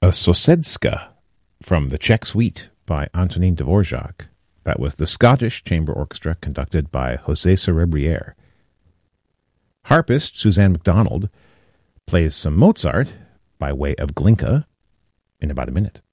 a Sosedska from the Czech Suite by Antonín Dvořák. That was the Scottish Chamber Orchestra conducted by José Cerebriere. Harpist Suzanne MacDonald plays some Mozart by way of Glinka in about a minute.